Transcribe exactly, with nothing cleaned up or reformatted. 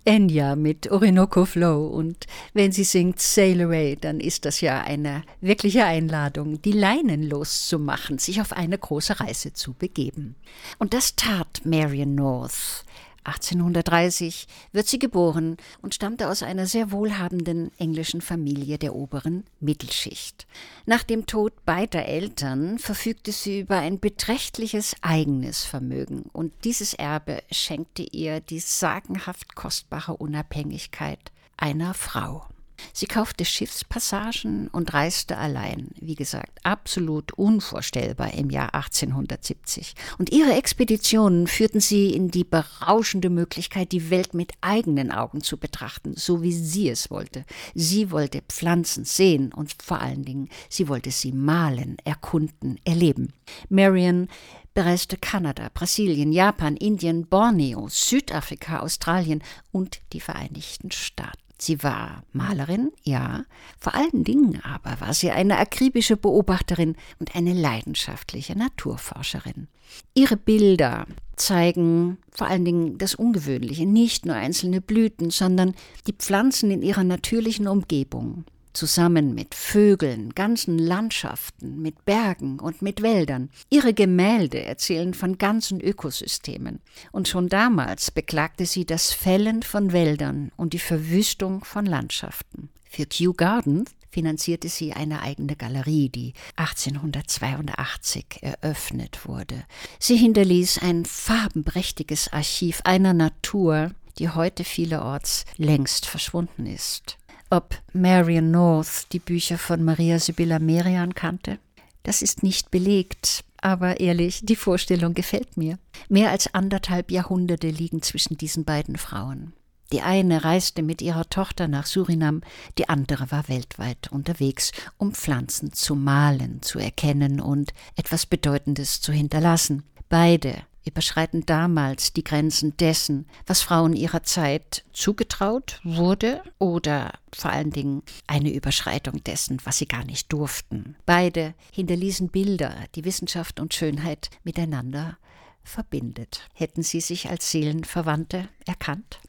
Enya mit Orinoco Flow. Und wenn sie singt Sail Away, dann ist das ja eine wirkliche Einladung, die Leinen loszumachen, sich auf eine große Reise zu begeben. Und das tat Marion North. achtzehnhundertdreißig wird sie geboren und stammte aus einer sehr wohlhabenden englischen Familie der oberen Mittelschicht. Nach dem Tod beider Eltern verfügte sie über ein beträchtliches eigenes Vermögen und dieses Erbe schenkte ihr die sagenhaft kostbare Unabhängigkeit einer Frau. Sie kaufte Schiffspassagen und reiste allein, wie gesagt, absolut unvorstellbar im Jahr achtzehnhundertsiebzig. Und ihre Expeditionen führten sie in die berauschende Möglichkeit, die Welt mit eigenen Augen zu betrachten, so wie sie es wollte. Sie wollte Pflanzen sehen und vor allen Dingen, sie wollte sie malen, erkunden, erleben. Marion bereiste Kanada, Brasilien, Japan, Indien, Borneo, Südafrika, Australien und die Vereinigten Staaten. Sie war Malerin, ja, vor allen Dingen aber war sie eine akribische Beobachterin und eine leidenschaftliche Naturforscherin. Ihre Bilder zeigen vor allen Dingen das Ungewöhnliche, nicht nur einzelne Blüten, sondern die Pflanzen in ihrer natürlichen Umgebung. Zusammen mit Vögeln, ganzen Landschaften, mit Bergen und mit Wäldern. Ihre Gemälde erzählen von ganzen Ökosystemen. Und schon damals beklagte sie das Fällen von Wäldern und die Verwüstung von Landschaften. Für Kew Gardens finanzierte sie eine eigene Galerie, die achtzehnhundertzweiundachtzig eröffnet wurde. Sie hinterließ ein farbenprächtiges Archiv einer Natur, die heute vielerorts längst verschwunden ist. Ob Marion North die Bücher von Maria Sibylla Merian kannte? Das ist nicht belegt, aber ehrlich, die Vorstellung gefällt mir. Mehr als anderthalb Jahrhunderte liegen zwischen diesen beiden Frauen. Die eine reiste mit ihrer Tochter nach Surinam, die andere war weltweit unterwegs, um Pflanzen zu malen, zu erkennen und etwas Bedeutendes zu hinterlassen. Beide überschreiten damals die Grenzen dessen, was Frauen ihrer Zeit zugetraut wurde oder vor allen Dingen eine Überschreitung dessen, was sie gar nicht durften. Beide hinterließen Bilder, die Wissenschaft und Schönheit miteinander verbindet. Hätten sie sich als Seelenverwandte erkannt?